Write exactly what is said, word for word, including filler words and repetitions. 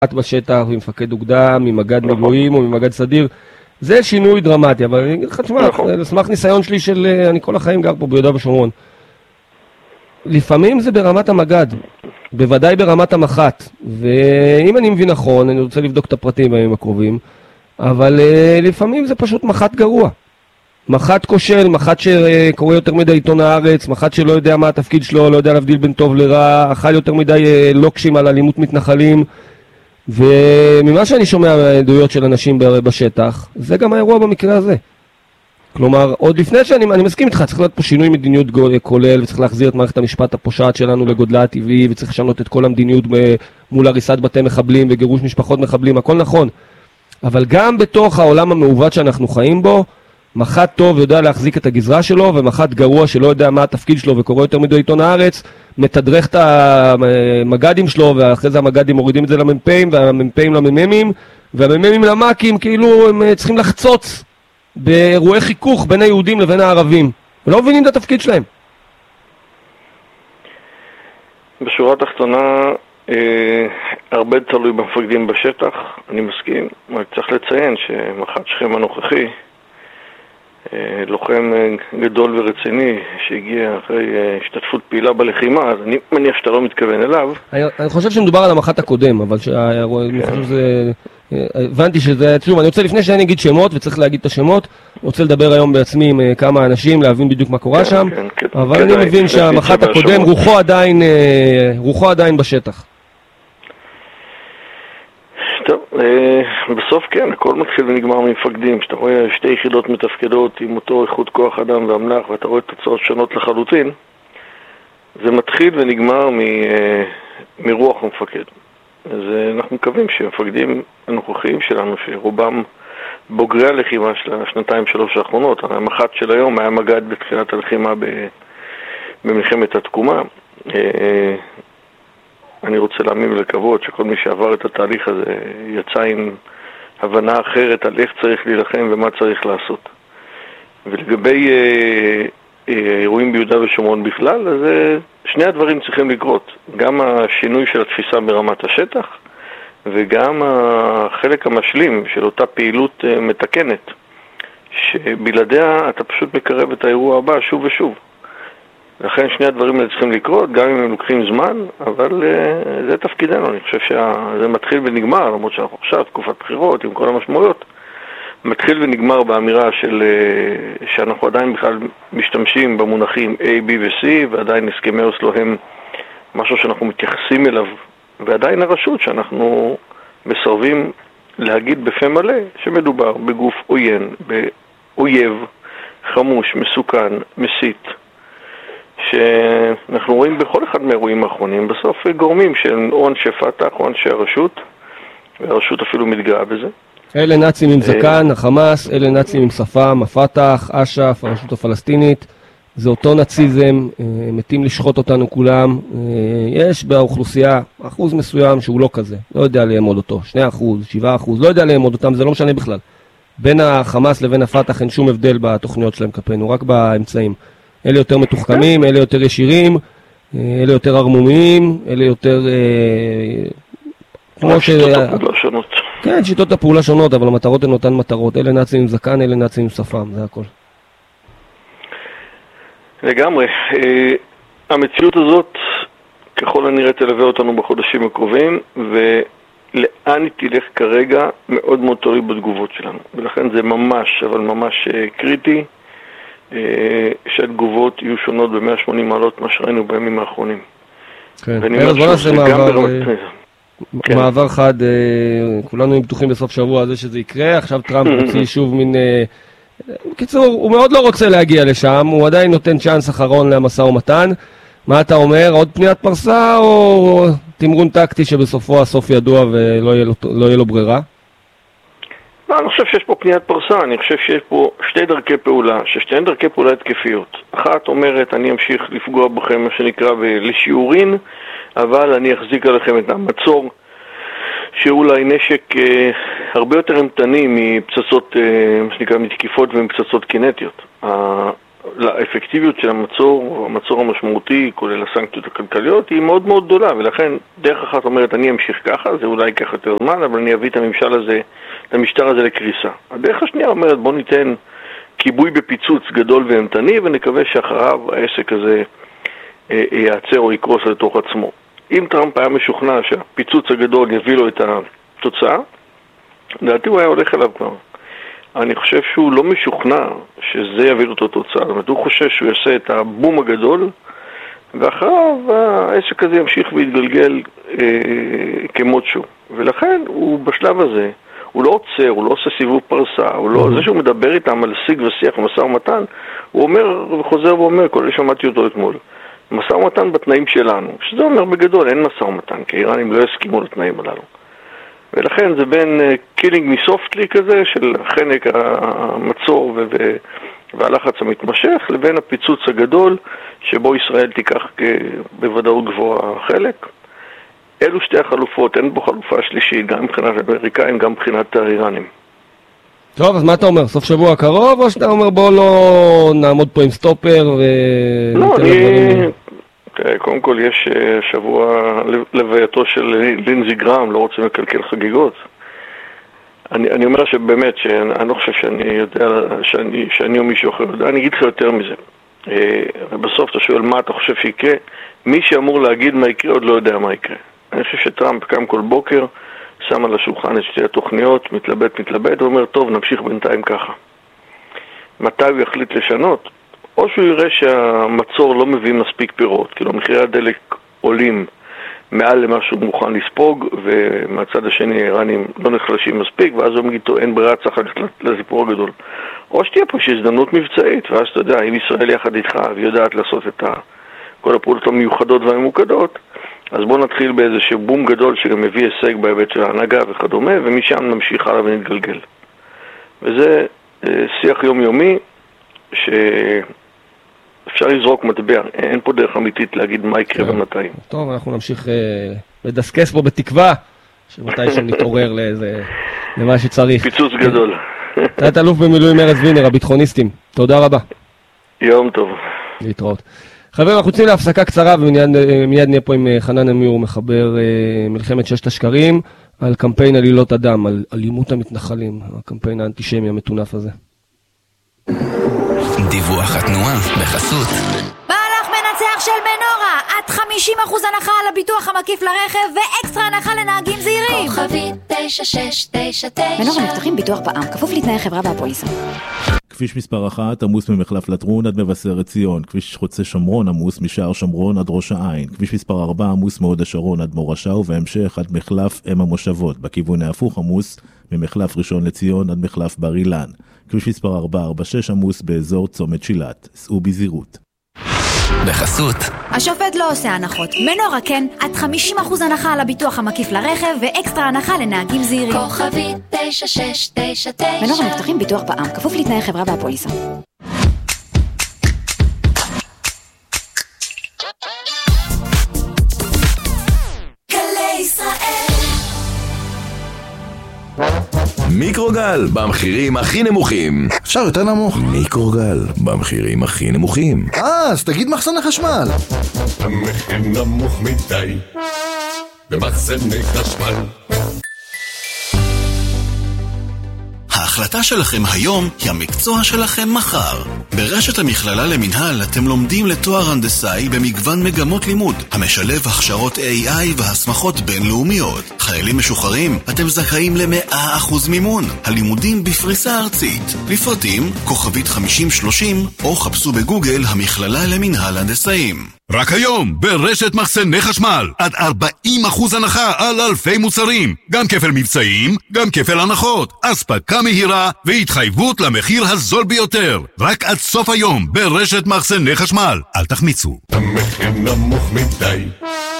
בשטח, ממפקד אוגדה, ממגד מילואים או ממגד סדיר, זה שינוי דרמטי, אבל אני אגיד לך, תשמע, לסמך ניסיון שלי של, אני כל החיים גר פה ביהודה ושומרון, לפעמים זה ברמת המגד, בוודאי ברמת המח"ט, ואם אני מבין נכון, אני רוצה לבדוק את הפרטים בימים הקרובים, אבל לפעמים זה פשוט מח"ט גרוע. מח"ט כושל, מח"ט שקורא יותר מדי עיתון הארץ, מח"ט שלא יודע מה התפקיד שלו, לא יודע להבדיל בין טוב לרע, אכל יותר מדי לוקשים על אלימות מתנחלים, וממה שאני שומע מהעדויות של אנשים בשטח, זה גם האירוע במקרה הזה. כלומר, עוד לפני שאני אני מסכים איתך, צריך להיות פה שינוי מדיניות כולל, וצריך להחזיר את מערכת המשפט הפושעת שלנו לגודלה הטבעי, וצריך לשנות את כל המדיניות מול הריסת בתי מחבלים וגירוש משפחות מחבלים, הכל נכון. אבל גם בתוך העולם המעוות שאנחנו חיים בו, מח"ט טוב יודע להחזיק את הגזרה שלו, ומח"ט גרוע שלא יודע מה התפקיד שלו וקורא יותר מדי עיתון הארץ, מתדרך את המגדים שלו, ואחרי זה המגדים מורידים את זה למ"פים, והמ"פים למ"מים, והמ"מים למ"כים, כאילו הם צריכים לחצוץ באירועי חיכוך בין היהודים לבין הערבים, ולא מבינים את התפקיד שלהם. בשורה התחתונה, אה, הרבה תלוי במפקדים בשטח, אני מסכים, אבל צריך לציין שמח"ט שכם הנוכחי, לוחם גדול ורציני שהגיע אחרי השתתפות פעילה בלחימה, אז אני מניח שאתה לא מתכוון אליו. אני חושב שמדובר על המח"ט הקודם, אבל אני חושב שזה... הבנתי שזה... שוב, אני רוצה לפני שאני אגיד שמות, וצריך להגיד את השמות, אני רוצה לדבר היום בעצמי עם כמה אנשים, להבין בדיוק מה קורה שם, אבל אני מבין שהמח"ט הקודם רוחו עדיין, רוחו עדיין בשטח. טוב, בסוף כן, הכל מתחיל ונגמר ממפקדים. שאתה רואה שתי יחידות מתפקדות עם אותו איכות כוח אדם ואמל"ח, ואתה רואה תוצאות שונות לחלוטין, זה מתחיל ונגמר מ, מרוח המפקד. אז אנחנו מקווים שמפקדים הנוכחיים שלנו, שרובם בוגרי הלחימה של השנתיים שלוש האחרונות, המח"ט של היום היה מגד בתחילת הלחימה במלחמת התקומה, אני רוצה להאמין ולקוות שכל מי שעבר את התהליך הזה יצא עם הבנה אחרת על איך צריך להילחם ומה צריך לעשות. ולגבי אה, אה, אירועים ביהודה ושומרון בכלל, אז אה, שני הדברים צריכים לקרות. גם השינוי של התפיסה ברמת השטח, וגם החלק המשלים של אותה פעילות אה, מתקנת, שבלעדיה אתה פשוט מקרב את האירוע הבא שוב ושוב. לכן שני הדברים האלה צריכים לקרות, גם אם הם לוקחים זמן, אבל uh, זה תפקידנו. אני חושב שזה מתחיל ונגמר, למרות שאנחנו עכשיו תקופת בחירות עם כל המשמעויות, מתחיל ונגמר באמירה של uh, שאנחנו עדיין בכלל משתמשים במונחים A, B ו-C, ועדיין הסכמי אוסלו הם משהו שאנחנו מתייחסים אליו, ועדיין הרשות שאנחנו מסרבים להגיד בפה מלא שמדובר בגוף עוין, באויב, חמוש, מסוכן, מסית, שאנחנו רואים בכל אחד מהאירועים האחרונים, בסוף גורמים של או אנשי פתח או אנשי הרשות, והרשות אפילו מתגאה בזה. אלה נאצים עם זקן, החמאס, אלה נאצים עם שפם, הפתח, אש"ף, הרשות הפלסטינית, זה אותו נאציזם, מתים לשחוט אותנו כולם. יש באוכלוסייה אחוז מסוים שהוא לא כזה, לא יודע לאמוד אותו, שני אחוז, שבעה אחוז, לא יודע לאמוד אותם, זה לא משנה בכלל. בין החמאס לבין הפתח אין שום הבדל בתוכניות שלהם כפינו, רק באמצעים. אלה יותר מתוחכמים, אלה יותר ישירים, אלה יותר ערמומיים, אלה יותר... שיטות הפעולה שונות. כן, שיטות הפעולה שונות, אבל המטרות הן אותן מטרות. אלה נאצים עם זקן, אלה נאצים עם שפם, זה הכל. לגמרי. המציאות הזאת, ככל הנראה, תלווה אותנו בחודשים הקרובים, ולאן היא תלך כרגע מאוד מאוד תלוי בתגובות שלנו. ולכן זה ממש, אבל ממש קריטי, שהתגובות יהיו שונות ב-מאה ושמונים מעלות מה שראינו בימים האחרונים. כן, אז בוא נעשה מעבר, מעבר חד, כולנו הם בטוחים בסוף שבוע הזה שזה יקרה, עכשיו טראמפ הוציא שוב מין, בקיצור, הוא מאוד לא רוצה להגיע לשם, הוא עדיין נותן צ'אנס אחרון למשא ומתן. מה אתה אומר, עוד פניית פרסה או תמרון טקטי שבסופו הסוף ידוע ולא יהיה לו, לא יהיה לו ברירה? לא, אני חושב שיש פה פניית פרסה, אני חושב שיש פה שתי דרכי פעולה, ששתיהן דרכי פעולה התקפיות. אחת אומרת, אני אמשיך לפגוע בכם, מה שנקרא, לשיעורין, אבל אני אחזיק עליכם את המצור, שאולי נשק אה, הרבה יותר אמתני מפצצות, אה, מה שנקרא, מתקיפות ומפצצות קינטיות. לאפקטיביות של המצור, המצור המשמעותי, כולל הסנקציות הכלכליות, היא מאוד מאוד גדולה, ולכן דרך אחת אומרת, אני אמשיך ככה, זה אולי ייקח יותר זמן, אבל אני אביא את הממשל הזה, את המשטר הזה לקריסה. הדרך השנייה אומרת, בוא ניתן כיבוי בפיצוץ גדול ואמתני, ונקווה שאחריו העסק הזה יעצר או יקרוס לתוך עצמו. אם טראמפ היה משוכנע שהפיצוץ הגדול יביא לו את התוצאה, לדעתי הוא היה הולך אליו כבר. אני חושב שהוא לא משוכנע שזה יביא לו את התוצאה. זאת אומרת, הוא חושב שהוא יעשה את הבום הגדול, ואחריו העסק הזה ימשיך ויתגלגל אה, כמות שהוא. ולכן הוא בשלב הזה, הוא לא עוצר, הוא לא עושה סיבוב פרסה, הוא לא, זה שהוא מדבר איתם על שיג ושיח ומשא ומתן, הוא אומר וחוזר ואומר, כל שמעתי אותו אתמול, משא ומתן בתנאים שלנו, שזה אומר בגדול, אין משא ומתן, כי האיראנים לא יסכימו לתנאים הללו. ולכן זה בין קילינג מסופטלי כזה, של חנק המצור ו- והלחץ המתמשך, לבין הפיצוץ הגדול, שבו ישראל תיקח בוודאות גבוהה חלק. אלו שתי החלופות, אין בו חלופה שלישית, גם מבחינת האמריקאים, גם מבחינת האיראנים. טוב, אז מה אתה אומר? סוף שבוע קרוב, או שאתה אומר בוא לא נעמוד פה עם סטופר ו... לא, אני... קודם כל יש שבוע לווייתו של לינזי גרהם, לא רוצים לקלקל חגיגות. אני, אני אומר שבאמת, שאני לא חושב שאני יודע, שאני, שאני או מישהו אחר יודע, אני אגיד לך יותר מזה. בסוף אתה שואל מה אתה חושב שיקרה, מי שאמור להגיד מה יקרה עוד לא יודע מה יקרה. אני חושב שטראמפ קם כל בוקר, שם על השולחן את שתי התוכניות, מתלבט, מתלבט, ואומר, טוב, נמשיך בינתיים ככה. מתי הוא יחליט לשנות? או שהוא יראה שהמצור לא מביא מספיק פירות, כאילו מחירי הדלק עולים מעל למה שהוא מוכן לספוג, ומהצד השני האיראנים לא נחלשים מספיק, ואז הוא מגיד, אין ברירה, צריך ללכת לסיפור הגדול. או שתהיה פה שהזדמנות מבצעית, ואז אתה יודע, אם ישראל יחד איתך ויודעת לעשות את כל הפעולות המיוחדות והממוקדות, אז בואו נתחיל באיזשהו בום גדול שגם מביא הישג בהיבט של ההנהגה וכדומה, ומשם נמשיך הלאה ונתגלגל. וזה שיח יומיומי שאפשר לזרוק מטבע, אין פה דרך אמיתית להגיד מה יקרה ומתי. טוב, אנחנו נמשיך לדסקס פה בתקווה, שמתי שם נתעורר לאיזה, למה שצריך. פיצוץ גדול. תת אלוף במילואים ארז וינר, הביטחוניסטים. תודה רבה. יום טוב. להתראות. חברים, אנחנו יוצאים להפסקה קצרה, ומיד נהיה פה עם חנן אמיר, מחבר מלחמת ששת השקרים, על קמפיין עלילות הדם, על אלימות המתנחלים, הקמפיין האנטישמי המטונף הזה. דיווח התנועה בחסות מהלך מנצח של מנורה, עד חמישים אחוז הנחה על הביטוח המקיף לרכב ואקסטרה הנחה לנהגים זהירים. כוכבית תשע שש תשע תשע. מנורה מבטחים ביטוח בע"מ, כפוף לתנאי חברה והפוליסה. כביש מספר אחת עמוס ממחלף לטרון עד מבשרת ציון. כביש חוצה שומרון עמוס משער שומרון עד ראש העין. כביש מספר ארבע עמוס מהוד השרון עד מורשה, ובהמשך עד מחלף אם המושבות. בכיוון ההפוך עמוס ממחלף ראשון לציון עד מחלף בר אילן. כביש מספר ארבע ארבע שש עמוס באזור צומת שילת. סעו בזהירות. בחסות השופט לא עושה הנחות, מנורה כן, עד חמישים אחוז הנחה על הביטוח המקיף לרכב ואקסטרה הנחה לנהגים זהירים. כוכבית תשע שש תשע תשע. מנורה מבטחים ביטוח בע"מ, כפוף לתנאי חברה והפוליסה. מיקרוגל במחירים הכי נמוכים. אפשר יותר נמוך? מיקרוגל במחירים הכי נמוכים. אה, אז תגיד מחסן החשמל. המחיר נמוך מדי במחסני חשמל. ההחלטה שלכם היום היא המקצוע שלכם מחר. ברשת המכללה למנהל אתם לומדים לתואר הנדסאי במגוון מגמות לימוד, המשלב הכשרות איי איי והסמכות בינלאומיות. חיילים משוחררים, אתם זכאים ל-מאה אחוז מימון. הלימודים בפריסה ארצית. לפרטים, כוכבית חמישים שלושים, או חפשו בגוגל המכללה למנהל הנדסאים. רק היום, ברשת מחסני חשמל, עד ארבעים אחוז הנחה על אלפי מוצרים. גם כפל מבצעים, גם כפל הנחות. אספקה מהירה והתחייבות למחיר הזול ביותר. רק עד סוף היום, ברשת מחסני חשמל. אל תחמיצו. המחיר נמוך מדי.